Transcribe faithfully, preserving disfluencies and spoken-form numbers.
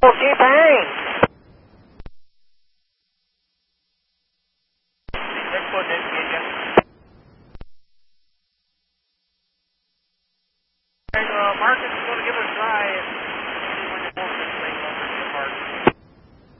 Well, keep hanging. Bigfoot didn't get you. Okay, uh, Marcus is going to give it a try and see when you want it.